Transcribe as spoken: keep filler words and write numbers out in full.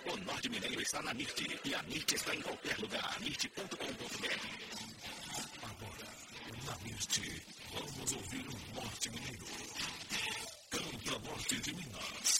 O Norte Mineiro está na Mirte e a Mirte está em qualquer lugar. mirte ponto com ponto br.